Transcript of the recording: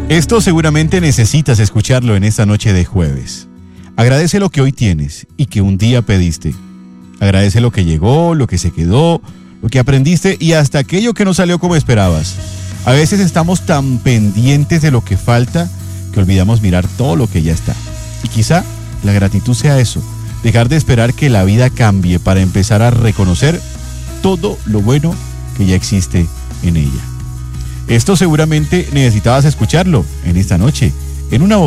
Esto seguramente necesitas escucharlo en esta noche de jueves. Agradece lo que hoy tienes y que un día pediste. Agradece lo que llegó, lo que se quedó, lo que aprendiste y hasta aquello que no salió como esperabas. A veces estamos tan pendientes de lo que falta que olvidamos mirar todo lo que ya está. Y quizá la gratitud sea eso, dejar de esperar que la vida cambie para empezar a reconocer todo lo bueno que ya existe en ella. Esto seguramente necesitabas escucharlo en esta noche, en una